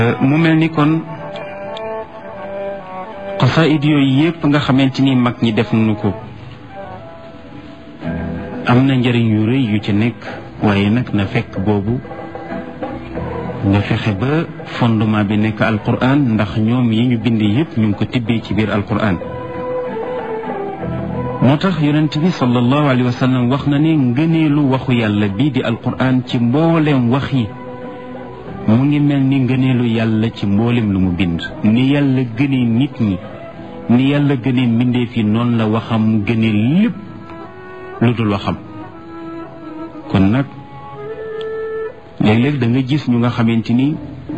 mu mel ni kon xasaayid yooyu yépp nga xamante ni mag ñi def nañu ko am na njëriñ yu rëy yu ci nekk, waaye nag na fekk boobu nga fexe ba fondement bi nekk alquran, ndax ñoom yi ñu bind yépp ñu ngi ko tibbee ci biir alquran. moo tax yonent bi sallallahu alayhi wa sallam wax na ne ngëneelu waxu yàlla bii di alquran ci mboolem wax yi mu ngi mel ni ngëneelu yàlla ci mboolem lu mu bind. ni yàlla gënee nit ñi, ni yàlla gënee mbindeef yi, noonu la waxam gënee lépp lu dul waxam. kon nag léeg-léeg da nga gis ñu nga xamante ni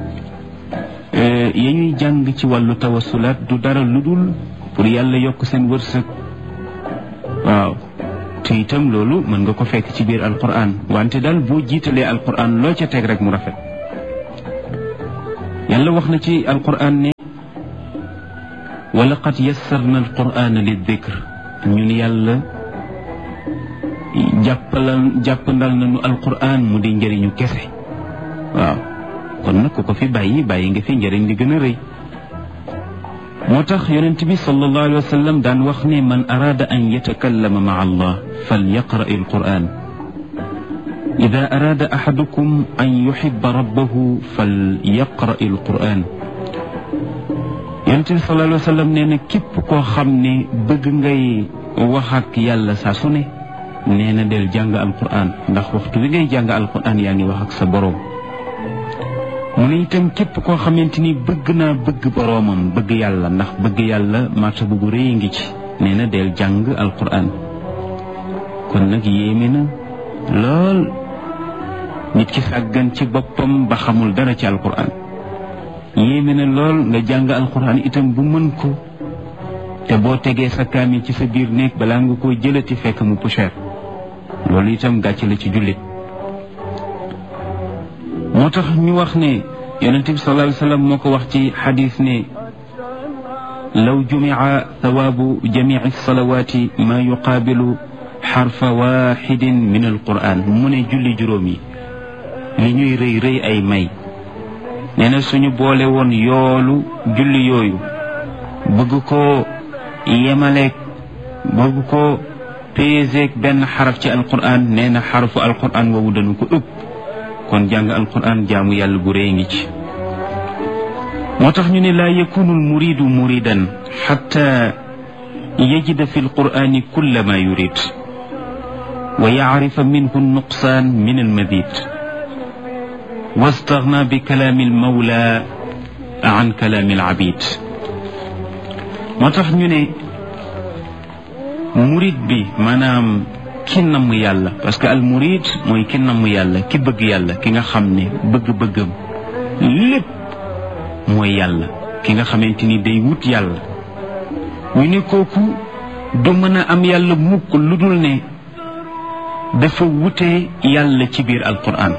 ya ñuy jàng ci wàllu tawasulaat du dara lu dul pour yàlla yokk seen wërsëg. waaw te itam loolu mën nga ko fekk ci biir alquran, wante daal boo jiitalee alquran loo ca teg rek mu rafet. yàlla wax na ci alquran ne wa laqad yassarna alqurana lidikr, ñun yàlla jàppandal nañu alquran mu di njëriñu kese. waaw kon nag ku ko fi bàyyi nga fi njëriñ li gën a rëy. moo tax yonent bi sallallahu alayhi wa sallam daan wax ne man araada an yatakallama maa allah falyaqra alquran, ida araada ahadukum an yuhibba rabbahu falyaqra alquran. yonent bi sallallahu alayhi wa sallam nee na képp koo xam ne bëgg ngay wax ak yàlla saa su ne, nee na del jàng alquran, ndax waxtu wi ngay jàng alquran yaa ngi wax ak sa boroom. mu ne itam képp koo xamante ni bëgg naa bëgg boroomam, bëgg yàlla, ndax bëgg yàlla martaba bu rëy ngi ci, nee na del jàng alquran. kon nag yéeme na lool nit ki sàggan ci boppam ba xamul dara ci alquran. yéeme na lool nga jàng alquran itam bu mën ko, te boo tegee sa kaamil ci sa biir néeg balaa nga koo jëlati fekk mu poussière. loolu itam gàcce la ci jullit. moo tax ñu wax ne yonent bi sallallahu alayhi wa sallam moo ko wax ci xadis ne law jumica thawaabu jamici salawaati maa yuqaabilu xarfa waxidin min alquran. mu ne julli juróom yi li ñuy rëy rëy ay may, nee na suñu boole woon yoolu julli yooyu bëgg koo yemaleeg, bëgg koo peeseeg benn xaraf ci alquran, nee na xarafu alquran woowu dañu ko ëpp. kon jàng alquran jaamu yàlla bu rëy ngi ci. moo tax ñu ne laa yakunu almuridu muridan xatta yajida fi alqurani kulla ma yurid wa yacrifa minhu nuqsaan min almadid wastaghna bi kalaami almawla an kalaami alabid. moo tax ñu ne murid bi maanaam ki namm yàlla, parce que al murid mooy ki namm yàlla, ki bëgg yàlla, ki nga xam ne bëgg-bëggam lépp mooy yàlla, ki nga xamante ni day wut yàlla. ñu ne kooku du mën a am yàlla mukk lu dul ne dafa wute yàlla ci biir alquran.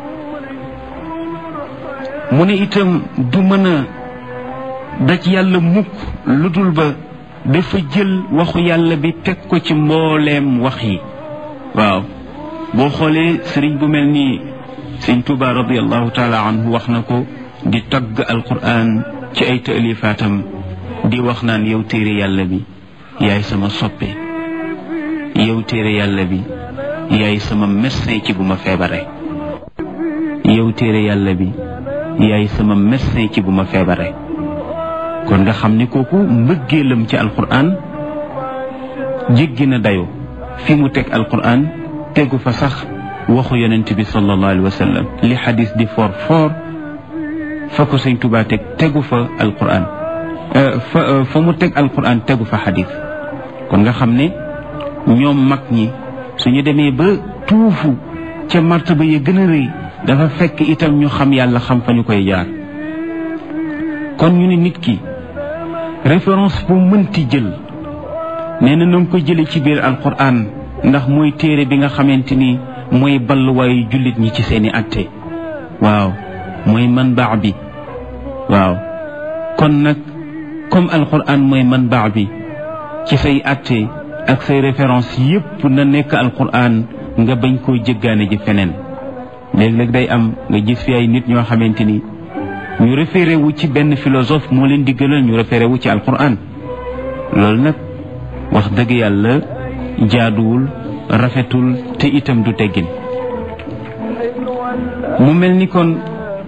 mu ne itam du mën a daj yàlla mukk lu dul ba dafa jël waxu yàlla bi teg ko ci mbooleem wax yi. waaw boo xoolee sëriñ bu mel ni sëriñ Tuuba radiallahu taala anhu wax na ko di tagg alquran ci ay taalifaatam, di wax naan yow téere yàlla bi yaay sama soppe, yow téere yàlla bi yaay sama médecin ci bu ma feebare, yow téere yàlla bi yaay sama médecin ci bu ma feebare. kon nga xam ne kooku mbëggeelam ci alquran jéggi na dayo. fi mu teg alquran tegu fa sax waxu yonent bi sallallahu alayhi wa sallam. li xadis di for fa ko sëñ Tuubaa tegu fa alquran, fa mu teg alquran tegu fa xadis. kon nga xam ne ñoom mag ñi suñu demee ba tuufu ca martaba ya gën a rëy, dafa fekk itam ñu xam yàlla, xam fa ñu koy jaar. kon ñu ne nit ki référence bu mënti jël, nee na nga ko jële ci biir alquran, ndax mooy téere bi nga xamante ni mooy balluwaayu jullit ñi ci seeni atte. waaw mooy manbaa bi. waaw kon nag comme alquran mooy manbaa bi ci say atte ak say référence yépp na nekk alquran, nga bañ koo jëggaane ji feneen. léeg-léeg day am nga gis fi ay nit ñoo xamante ni ñu référé wu ci benn philosophe moo leen di gënal ñu référé wu ci alquran. loolu nag wax dëgg yàlla jaaduwul, rafetul, te itam du teggin. mu mel ni kon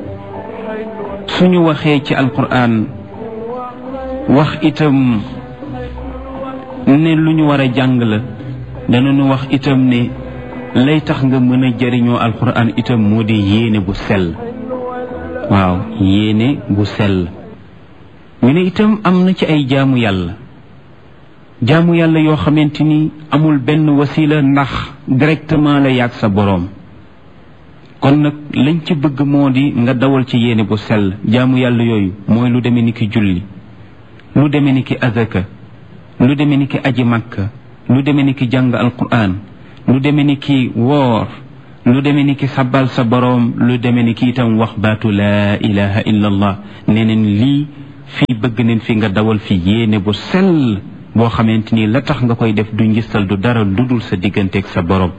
suñu waxee ci alquran wax itam ne lu ñu war a jàng la, danañu wax itam ne lay tax nga mën a jëriñoo alquran itam moo di yéene bu sell. waaw, yéene bu sell. ñu ne itam am na ci ay jaamu yàlla yoo xamante ni amul benn wasila, ndax directement la yàgg sa boroom. kon nag lañ ci bëgg moo di nga dawal ci yéene bu sell. jaamu yàlla yooyu mooy lu demee ni ki julli, lu demee ni ki azaka, lu demee ni ki aji makka, lu demee ni ki jàng alquran, lu demee ni ki woor, lu demee ni ki sabbal sa boroom, lu demee ni ki itam wax baatu laa ilaha illa allah. nee neen lii fii bëgg neen fi nga dawal fi yéene bu sell boo xamante ni la tax nga koy def du ngistal, du dara lu dul sa digganteeg sa boroom.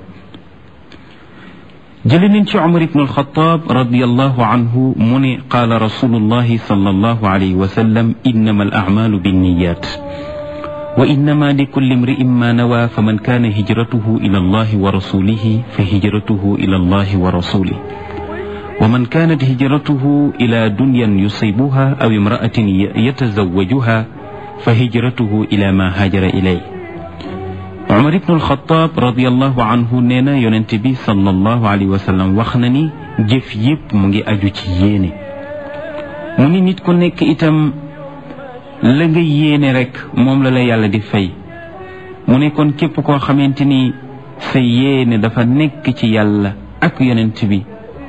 jële nañ ci Umar ibn al-Khattab radiyallahu anhu mu ne qaala rasulullahi sallallahu alayhi wa sallam innama al-a'malu binniyat wa innama likulli imri'in ma nawa faman kana hijratuhu ila allahi wa rasulihi fa hijratuhu ila allahi wa rasulihi wa man kanat hijratuhu ila dunyan yusibuha aw imra'atin yatazawwajuha fa hijratuhu ila ma hajara ilayhi. Umar ibn al-Khattab radiyallahu anhu nee na yonent bi sallallahu alayhi wa sallam wax na ni jëf yépp mu ngi aju ci yéene. mu ni nit ku nekk itam la nga yéene rek moom la yàlla di fay. mu ne kon képp koo xamante ni sa yéene dafa nekk ci yàlla ak yonent bi,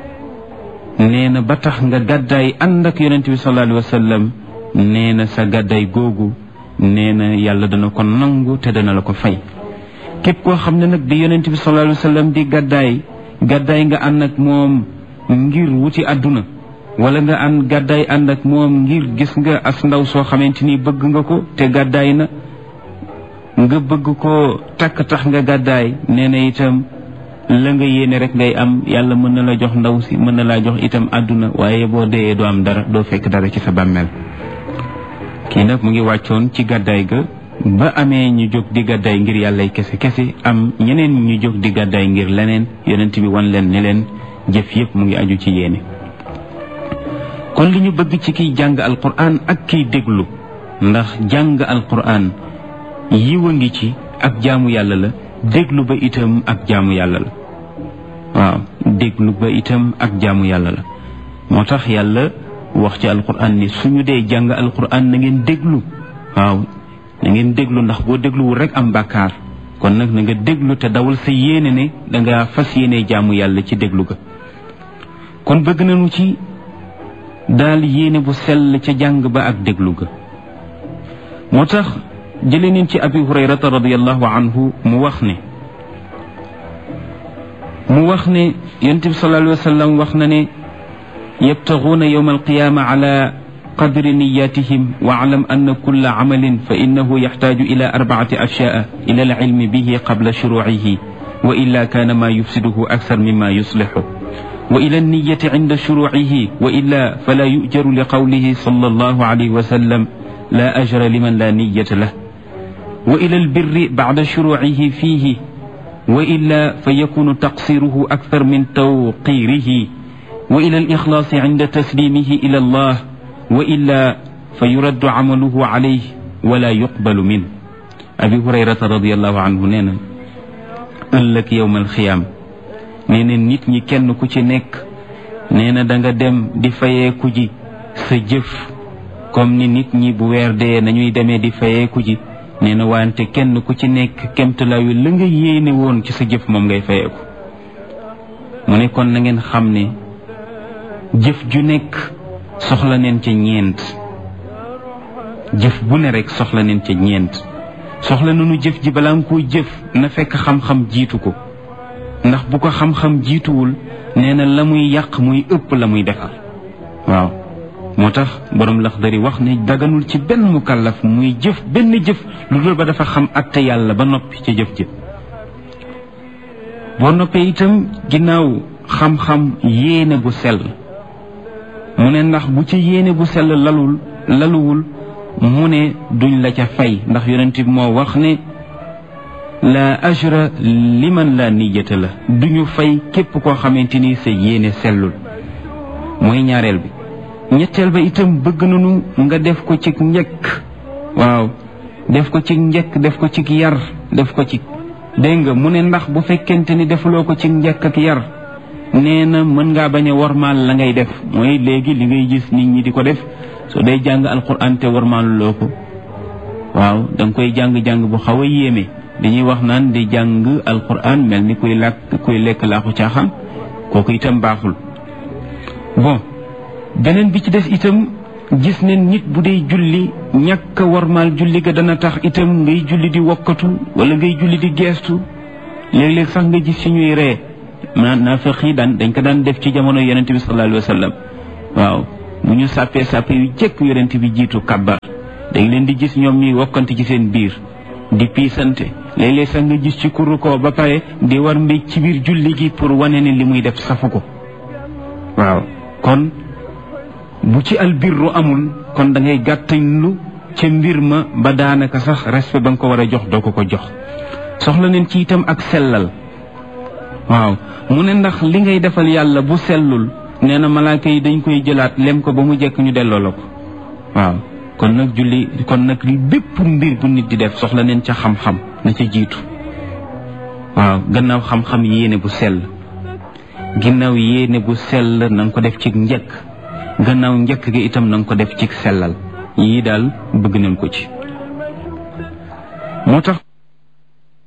nee na ba tax nga gàddaay ànd ak yonent bi sallallahu alayhi wa sallam, nee na sa gàddaay googu nee na yàlla dana ko nangu te dana la ko fay. képp koo xam ne nag di yonent bi sallallahu alayhi wa sallam di gàddaay nga ànd ak moom ngir wuti àdduna, wala nga gàddaay ànd ak moom ngir gis nga as ndaw soo xamante ni bëgg nga ko te gàddaay na, nga bëgg ko takk tax nga gàddaay, nee na itam la nga yéene rek ngay am. yàlla mën na la jox ndaw si, mën na laa jox itam àdduna, waaye boo dee doo am dara, doo fekk dara ci sa bàmmeel. kii nag mu ngi wàccoon ci gàddaay ga ba amee ñu jóg di gàddaay ngir yàllay kese am ñeneen ñu jóg di gàddaay ngir leneen. yonent bi wan leen ne leen jëf yépp mu ngi aju ci yéene. kon li ñu bëgg ci kiy jàng alquran ak kiy déglu, ndax jàng alquran yiwa ngi ci ak jaamu yàlla la, déglu ba itam ak jaamu yàlla la. waaw, déglu ba itam ak jaamu yàlla la. moo tax yàlla wax ci alquran ni suñu dee jàng alquran na ngeen déglu. waaw, na ngeen déglu, ndax boo dégluwul rek am bàkkaar. kon nag na nga déglu te dawal sa yéene ne danga fas yéene jaamu yàlla ci déglu ga. kon bëgg nañu ci daal yéene bu sell ca jàng ba ak déglu ga. moo tax jëlee nañ ci abi hurayrata radiyallahu anhu mu wax ne yonent bi sallallahu alayhi wa sallam wax na ne yabtaguuna yawma alqiyaama ala qadri niyatihim wa'lam anna kulla amalin fa innahu yaxtaaju ila 4 ashyaa ila al-ilmi bihi qabla shuruucihi wa illa kaana maa yufsiduhu akthar mimma yuslihu wa ila an-niyyati 'inda shuruucihi wa illa fala yu'jaru li qawlihi sallallahu alayhi wa sallam la ajra liman la niyyata lahu wa ila al-birri ba'da shuruucihi fiihi wa illa fa yakunu taqsiruhu akthar min tawqiirihi wa ila al-ikhlaasi 'inda taslimihi ila Allah wa illa fa yuraddu amaluhu alayhi wala yuqbalu min. abi hurayrata radiyallahu anhu nee na ëllëg yawmal xiyaam nee na nit ñi kenn ku ci nekk nee na danga dem di fayeeku ji sa jëf comme ni nit ñi bu weer dee nañuy demee di fayeeku ji. nee na wante kenn ku ci nekk kemtalaayu la nga yéene woon ci sa jëf moom ngay fayeeku. mu ne kon na ngeen xam ne jëf ju nekk soxla neen ca ñeent. jëf bu ne rek soxla neen ca ñeent. soxla nañu jëf ji balaa nga koy jëf na fekk xam-xam jiitu ko, ndax bu ko xam-xam jiituwul nee na la muy yàq muy ëpp la muy defar. waaw, moo tax borom Laxdari wax ne daganul ci benn mukallaf muy jëf benn jëf lu dul ba dafa xam atte yàlla ba noppi ca jëf ji. boo noppee itam ginnaaw xam-xam yéene bu sell. mu ne ndax bu ci yéene bu sell laluwul mu ne duñ la ca fay ndax yonent bi moo wax ne la ajra liman la niyata la duñu fay képp koo xamante ni sa yéene sellul mooy ñaareel bi. ñetteel ba itam bëgg nañu nga def ko ci njëkk, waaw def ko ci njëkk, def ko ci yar, def ko ci dégg nga. mu ne ndax bu fekkente ni defuloo ko ci njëkk ak yar nee na mën ngaa bañ a warmaal la ngay def. mooy léegi li ngay gis nit ñi di ko def soo day jàng alquran te warmaaluloo ko, waaw da nga koy jàng-jàng bu xaw a yéeme. dañuy wax naan di jàng alquran mel ni kuy lekk laaxu caaxaan, kooku itam baaxul. bon beneen bi ci des itam gis ne nit bu dee julli ñàkk a warmaal julli ga dana tax itam ngay julli di wokkatu wala ngay julli di geestu. léeg-léeg sax nga gis ci ñuy ree naafiq yi dañ ko daan def ci jamono yonent bi sallallahu alayhi wa sallam. waaw bu ñu sàppee yu jëkk yonent bi jiitu kàbbar dañ leen di gis ñoom ñuy wokkante ci seen biir di piisante. léeg-léeg sax nga gis ci kuru ko ba pare di war mbéj ci biir julli gi pour wane ne li muy def safu ko. waaw kon bu ci albirru amul kon da ngay gàttañlu ca mbir ma ba daanaka sax respect ba nga ko war a jox doo ko jox. soxla neen ci itam ak sellal. waaw mu ne ndax li ngay defal yàlla bu sellul nee na malaaka yi dañ koy jëlaat lem ko ba mu jekk ñu delloo la ko. waaw kon nag bépp mbir bu nit di def soxla neen ca xam-xam na ca jiitu. waaw gannaaw xam-xam yéene bu sell, ginnaaw yéene bu sell na nga ko def ci njëkk, gannaaw njëkk gi itam na nga ko def ci sellal. yii daal bëgg nañ ko ci. moo tax